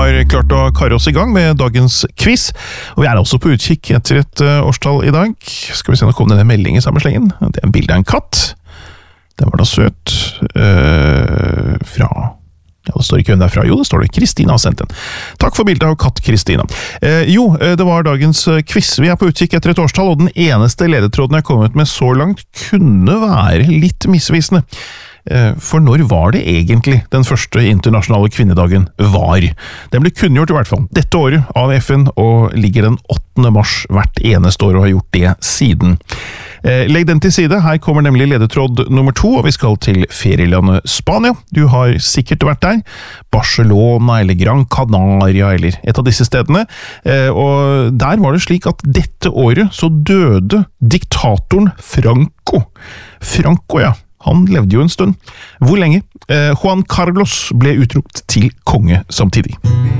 har klart å karre oss i gang med dagens quiz, og vi også på utkikk etter et årstall i dag. Skal vi se, nå kom det en melding i samme slengen. Det en bilde av en katt. Den var da søt. Fra... Ja, det står ikke hvem det fra. Jo, det står det. Kristina har sendt den. Takk for bildet av katt Kristina. Det var dagens quiz. Vi på utkikk etter et årstall, og den eneste ledetråden jeg har kommet med så langt kunne være litt misvisende. For når var det egentlig den første internasjonale kvinnedagen var? Den ble kunngjort i hvert fall dette året av FN, og ligger den 8. mars hvert eneste år og har gjort det siden. Legg den til side, her kommer nemlig ledetråd nummer 2, og vi skal til ferielandet Spania. Du har sikkert vært der, Barcelona eller Gran Canaria eller et av disse stedene, og der var det slik at dette året så døde diktatoren Franco. Franco, ja. Han levde jo en stund. Hvor lenge? Juan Carlos ble utropt til konge samtidig.